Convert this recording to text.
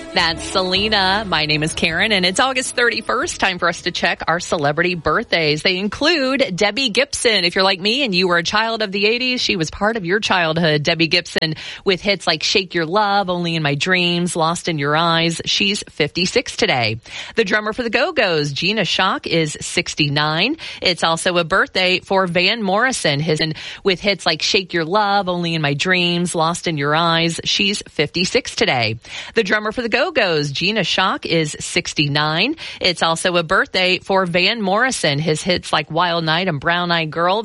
That's Selena. My name is Karen, and it's August 31st. Time for us to check our celebrity birthdays. They include Debbie Gibson. If you're like me and you were a child of the 80s, she was part of your childhood. Debbie Gibson with hits like Shake Your Love, Only in My Dreams, Lost in Your Eyes. She's 56 today. The drummer for the Go-Go's, Gina Schock, is 69. It's also a birthday for Van Morrison. With hits like Shake Your Love, Only in My Dreams, Lost in Your Eyes. She's 56 today. The drummer for the Go-Go's, Gina Schock, is 69. It's also a birthday for Van Morrison. His hits like Wild Night and Brown Eyed Girl.